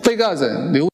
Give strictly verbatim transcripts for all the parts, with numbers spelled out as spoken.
被告人刘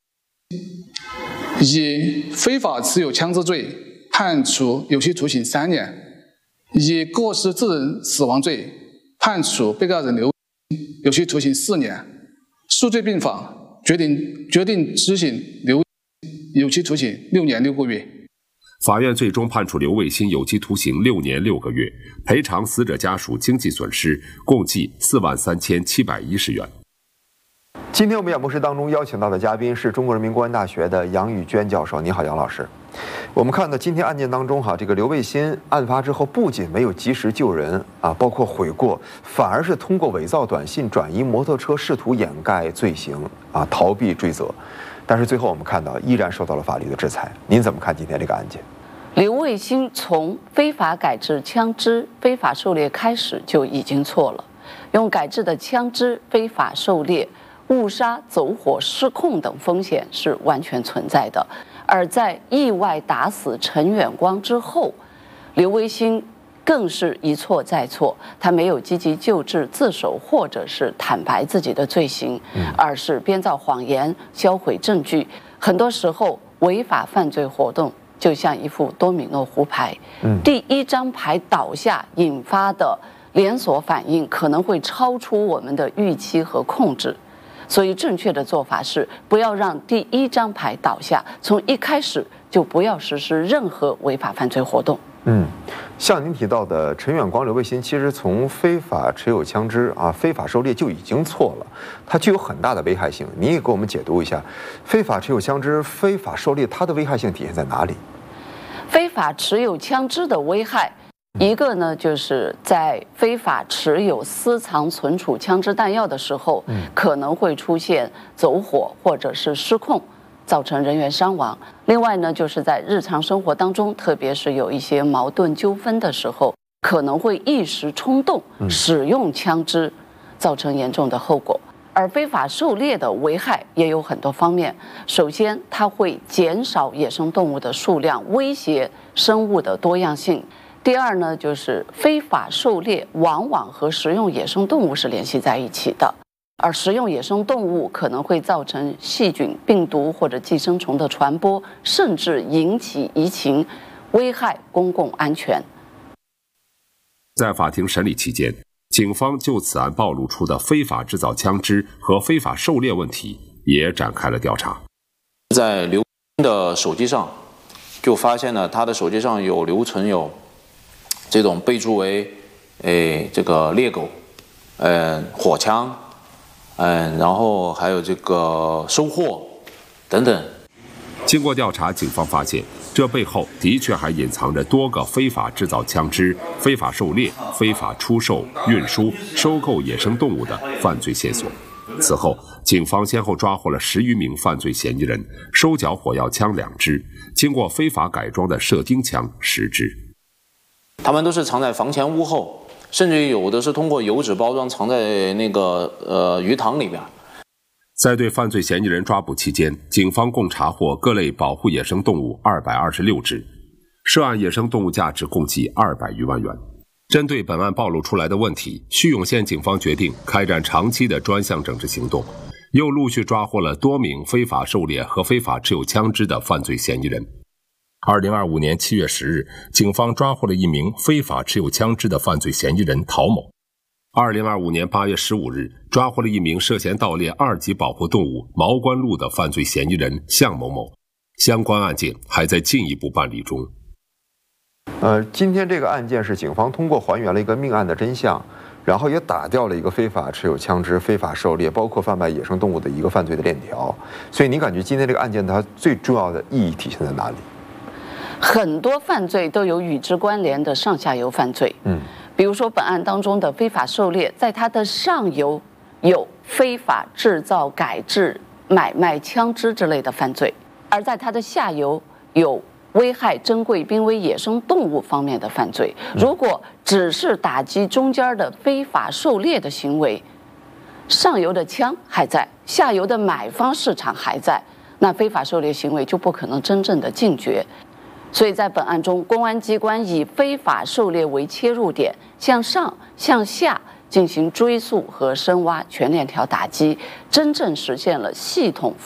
以非法持有枪支罪判处有期徒刑三年，以过失致人死亡罪判处被告人刘有期徒刑四年，数罪并罚，决定决定执行刘有期徒刑六年六个月。 法院最终判处刘卫新有期徒刑六年六个月，赔偿死者家属经济损失共计四万三千七百一十元。 今天我们演播室当中邀请到的嘉宾是中国人民公安大学的杨宇娟教授。你好，杨老师。我们看到今天案件当中哈，这个刘卫新案发之后不仅没有及时救人啊，包括悔过，反而是通过伪造短信转移摩托车，试图掩盖罪行啊，逃避追责。但是最后我们看到依然受到了法律的制裁。您怎么看今天这个案件？ 刘卫新从非法改制枪支、非法狩猎开始就已经错了，用改制的枪支非法狩猎、误杀、走火、失控等风险是完全存在的。而在意外打死陈远光之后，刘卫新更是一错再错，他没有积极救治、自首或者是坦白自己的罪行，而是编造谎言、销毁证据。很多时候，违法犯罪活动就像一副多米诺骨牌，第一张牌倒下引发的连锁反应可能会超出我们的预期和控制。所以正确的做法是不要让第一张牌倒下，从一开始就不要实施任何违法犯罪活动。 嗯，像您提到的陈远光、刘卫新，其实从非法持有枪支啊、非法狩猎就已经错了，它具有很大的危害性。你也给我们解读一下，非法持有枪支、非法狩猎，它的危害性体现在哪里？ 非法持有枪支的危害，一个呢，就是在非法持有、私藏、存储枪支弹药的时候，可能会出现走火或者是失控，造成人员伤亡。另外呢，就是在日常生活当中，特别是有一些矛盾纠纷的时候，可能会一时冲动使用枪支，造成严重的后果。而非法狩猎的危害也有很多方面，首先它会减少野生动物的数量，威胁生物的多样性。第二呢，就是非法狩猎往往和食用野生动物是联系在一起的，而食用野生动物可能会造成细菌、病毒或者寄生虫的传播，甚至引起疫情，危害公共安全。 在法庭审理期间，警方就此案暴露出的非法制造枪支和非法狩猎问题也展开了调查。 在刘的手机上就发现了他的手机上有留存有这种备注为诶这个猎狗、嗯、呃、火枪、嗯、呃、然后还有这个收获等等。 经过调查，警方发现这背后的确还隐藏着多个非法制造枪支、非法狩猎、非法出售、运输、收购野生动物的犯罪线索。此后，警方先后抓获了十余名犯罪嫌疑人，收缴火药枪两支，经过非法改装的射钉枪十支。 他们都是藏在房前屋后，甚至有的是通过油纸包装藏在那个呃鱼塘里边。 在对犯罪嫌疑人抓捕期间，警方共查获各类保护野生动物二百二十六只，涉案野生动物价值共计二百余万元。针对本案暴露出来的问题，叙永县警方决定开展长期的专项整治行动，又陆续抓获了多名非法狩猎和非法持有枪支的犯罪嫌疑人。二零二五年七月十日，警方抓获了一名非法持有枪支的犯罪嫌疑人陶某。二零二五年八月十五日，抓获了一名涉嫌盗猎二级保护动物毛冠鹿的犯罪嫌疑人向某某，相关案件还在进一步办理中。 呃，今天这个案件是警方通过还原了一个命案的真相，然后也打掉了一个非法持有枪支、非法狩猎，包括贩卖野生动物的一个犯罪的链条。所以您感觉今天这个案件它最重要的意义体现在哪里？ 很多犯罪都有与之关联的上下游犯罪。嗯。比如说，本案当中的非法狩猎，在它的上游有非法制造、改制、买卖枪支之类的犯罪，而在它的下游有危害珍贵濒危野生动物方面的犯罪。如果只是打击中间的非法狩猎的行为，上游的枪还在，下游的买方市场还在，那非法狩猎行为就不可能真正的禁绝。所以在本案中，公安机关以非法狩猎为切入点，向上向下进行追溯和深挖，全链条打击，真正实现了系统